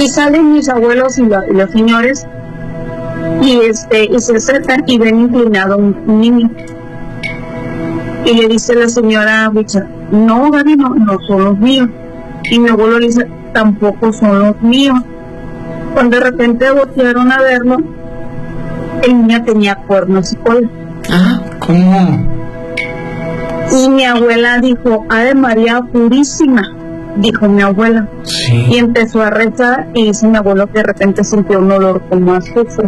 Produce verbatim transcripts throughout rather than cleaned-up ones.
Y salen mis abuelos y, lo, y los señores, y este y se acercan y ven inclinado un, un niño. Y le dice la señora Richard, no, Gaby, no, no son los míos. Y mi abuelo le dice, tampoco son los míos. Cuando de repente voltearon a verlo, el niño tenía cuernos y cola. Ah, ¿cómo? Y mi abuela dijo, Ave María Purísima, dijo mi abuela. Sí. Y empezó a rezar, y dice mi abuelo que de repente sintió un olor como a azufre.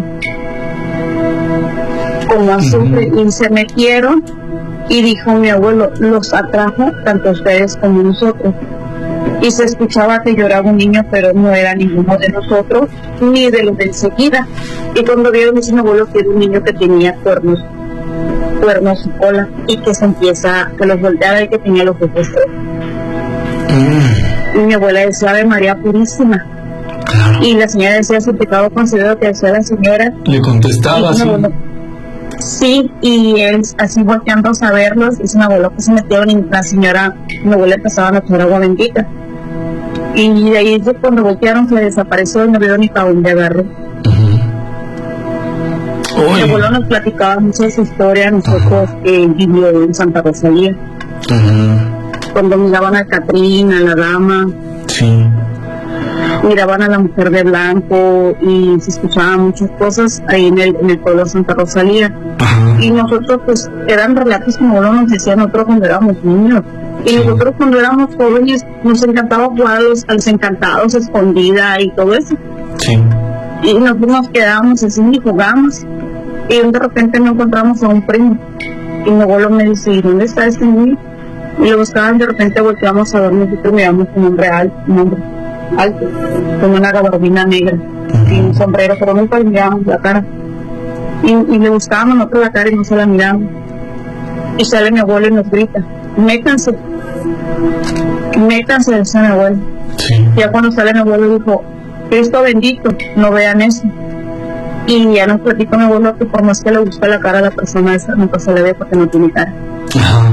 Como a azufre. Uh-huh. Y se metieron, y dijo mi abuelo, los atrajo tanto ustedes como nosotros. Y se escuchaba que lloraba un niño, pero no era ninguno de nosotros, ni de los de enseguida. Y cuando vieron, dice mi abuelo que era un niño que tenía cuernos, cuernos y cola, y que se empieza, que los volteaba y que tenía los ojos rojos. Mm. Y mi abuela decía, Ave María Purísima. Claro. Y la señora decía, su pecado considero, que decía la señora. Le contestaba así. Abuelo, sí, y él así volteando a verlos, dice mi abuelo que se metieron, y la señora, mi abuela empezaba a echar agua bendita. Y de ahí cuando voltearon se desapareció y no vio ni para dónde agarró. Uh-huh. Mi abuelo nos platicaba muchas historias, nosotros uh-huh. que vivió en Santa Rosalía. Uh-huh. Cuando miraban a Catrina, a la dama, sí. miraban a la mujer de blanco, y se escuchaban muchas cosas ahí en el, en el pueblo de Santa Rosalía. Uh-huh. Y nosotros, pues, eran relatos que mi abuelo nos decía nosotros cuando éramos niños. Y sí. nosotros cuando éramos jóvenes nos encantaba jugar a los, a los encantados, escondida y todo eso. Sí. Y nosotros nos quedábamos así y jugábamos. Y de repente nos encontramos a un primo. Y mi abuelo me dice, ¿y dónde está este niño? Y lo buscaban, de repente volteamos a ver, nosotros miramos un hombre alto, un hombre alto, con una gabardina negra uh-huh. y un sombrero, pero nunca le mirábamos la cara. Y, y le buscábamos nosotros la cara y no se la mirábamos. Y sale mi abuelo y nos grita, métanse, métanse, decía mi abuelo. Sí. Ya cuando sale mi abuelo dijo, Cristo bendito, no vean eso. Y ya nos platicó mi abuelo que por más que le gusta la cara a la persona esa, nunca se le ve porque no tiene cara. Uh-huh.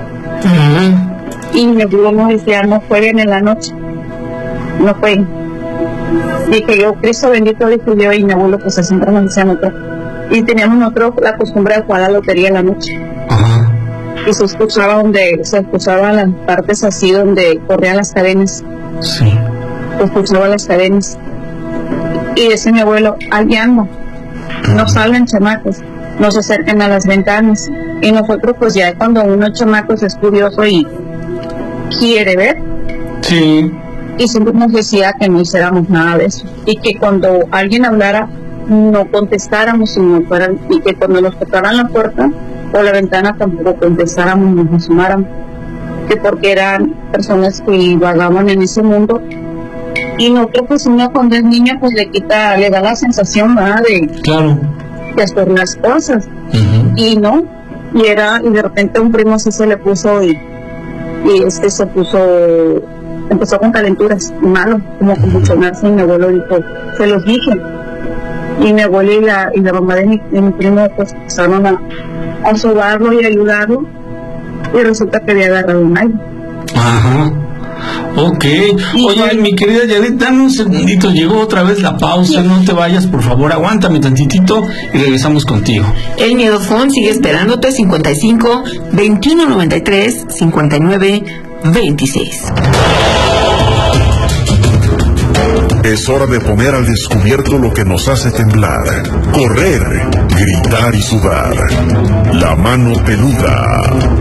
Uh-huh. Y mi abuelo nos decía, no jueguen en la noche, no jueguen. Dije yo, Cristo bendito, dije yo, y mi abuelo pues siempre nos decía nosotros. Y teníamos nosotros la costumbre de jugar a la lotería en la noche. Uh-huh. Y se escuchaba donde, se escuchaban las partes así donde corrían las cadenas. Sí. Se escuchaban las cadenas. Y decía mi abuelo, allí ando, no salgan chamacos, no se acerquen a las ventanas. Y nosotros pues ya cuando uno chamacos es curioso y quiere ver. Sí. Y siempre nos decía que no hiciéramos nada de eso. Y que cuando alguien hablara, no contestáramos, sino fueran, y que cuando nos tocaran la puerta o la ventana tampoco contestáramos, nos asomáramos, que porque eran personas que vagaban en ese mundo. Y nosotros pues uno cuando es niña pues le quita, le da la sensación, ¿verdad? De, claro, de hacer las cosas. Uh-huh. Y no, y era, y de repente un primo sí se le puso y, y este se puso, empezó con calenturas, malo, como convulsionarse, y mi abuelo dijo, se los dije. Y mi abuela y la, y la mamá de mi, de mi primo pues empezaron a, a sobarlo y ayudarlo, y resulta que había agarrado un aire. Ajá. Ok. Oye, mi querida Yaret, dame un segundito, llegó otra vez la pausa, no te vayas, por favor, aguántame tantitito y regresamos contigo. El Miedofón sigue esperándote, cincuenta y cinco, veintiuno noventa y tres, cincuenta y nueve, veintiséis. Es hora de poner al descubierto lo que nos hace temblar, correr, gritar y sudar. La mano peluda.